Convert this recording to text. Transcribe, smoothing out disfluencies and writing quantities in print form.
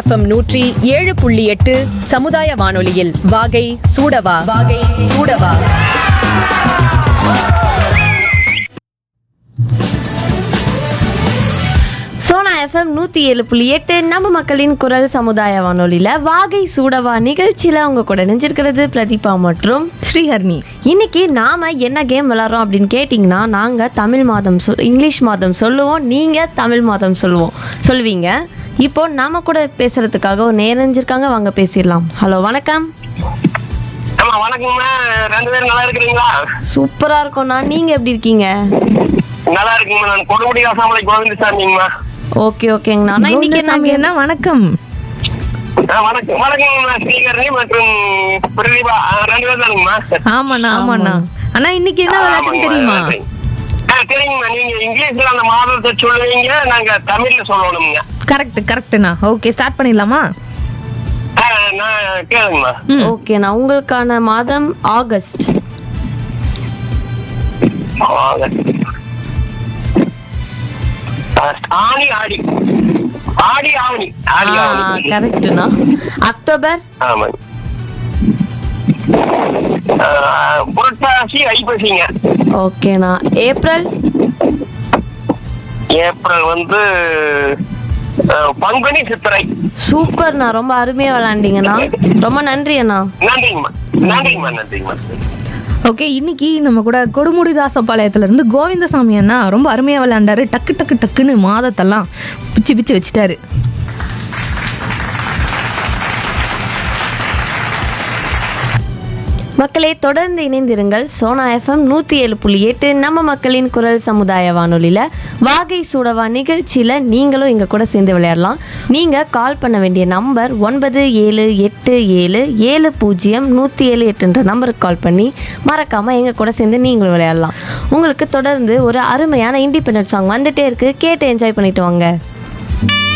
FM 107.8 சமுதாய வானொலியில் வாகை சூடவா வாகை சூடவா. சோனா எஃப்எம் 107.8 நம்ம மக்களின் குரல் சமுதாய வானொலியில் வாகை சூடவா நிகழ்ச்சியில் அவங்க கூட நினைஞ்சிருக்கிறது பிரதீபா மற்றும் ஸ்ரீஹர்னி. இன்னைக்கு நாம என்ன கேம் விளாட்றோம் அப்படின்னு கேட்டிங்கன்னா, நாங்கள் தமிழ் மாதம் இங்கிலீஷ் மாதம் சொல்லுவோம், நீங்கள் தமிழ் மாதம் சொல்லுவீங்க. இப்போ நாம கூட பேசுறதுக்காக ஒரு நேரஞ்சிருக்காங்க, வாங்க பேசிடலாம். ஹலோ, வணக்கம். வணக்கம்மா, ரெண்டு பேரும் நல்லா இருக்கிறீங்களா? சூப்பரா இருக்கோண்ணா, நீங்க எப்படி இருக்கீங்க? நல்லா இருக்குங்கம்மா. நான் கொடுமுடி ஆசாமலை கோவிந்தசாமிங்கம்மா. ஓகே ஓகேங்கண்ணா. நான் இன்னைக்கு என்ன வணக்கம். வணக்கம் வணக்கங்கம்மா. ஸ்ரீகரணி மற்றும் பிரதீபா ரெண்டு பேரும் தானுங்கம்மா. ஆமாண்ணா. ஆனா இன்னைக்கு என்ன விளையாட்டுன்னு தெரியுமா? தெரியுங்கம்மா. நீங்க இங்கிலீஷ்ல அந்த மாதத்தை சொல்லுவீங்க, நாங்க தமிழ்ல சொல்லணுங்க. கரெக்ட்ண்ணா. ஓகே, ஸ்டார்ட் பண்ணிடலாமா? நான் கேளுங்கம்மா. ஓகேண்ணா, உங்களுக்கான மாதம் ஆகஸ்ட். ஆடி ஆடி ஆடி ஆவணி ஆடி ஆவணி. கரெக்ட்ண்ணா. அக்டோபர். ஆமாங்க. புரட்டாசி ஐப்பசிங்க. ஓகேண்ணா. ஏப்ரல். ஏப்ரல் வந்து பங்குனி சித்திரை. சூப்பர்ண்ணா, ரொம்ப அருமையா விளையாண்டீங்கண்ணா. ரொம்ப நன்றி அண்ணா. நன்றிங்கம்மா. நன்றிங்கம்மா. ஓகே, இன்னைக்கு நம்ம கூட கொடுமுடிதாசபாளையத்துல இருந்து கோவிந்தசாமி அண்ணா ரொம்ப அருமையா விளையாண்டாரு. டக்குன்னு மாதத்தெல்லாம் பிச்சு வச்சுட்டாரு. மக்களே, தொடர்ந்து இணைந்திருங்கள். சோனா எஃப்எம் 107.8 நம்ம மக்களின் குரல் சமுதாய வானொலியில் வாகை சூடவா நிகழ்ச்சியில் நீங்களும் எங்கள் கூட சேர்ந்து விளையாடலாம். நீங்கள் கால் பண்ண வேண்டிய நம்பர் 9787700178 நம்பருக்கு கால் பண்ணி மறக்காமல் எங்கள் கூட சேர்ந்து நீங்களும் விளையாடலாம். உங்களுக்கு தொடர்ந்து ஒரு அருமையான இண்டிபெண்டன்ட் சாங் வந்துட்டே இருக்குது, கேட்டு என்ஜாய் பண்ணிட்டு வாங்க.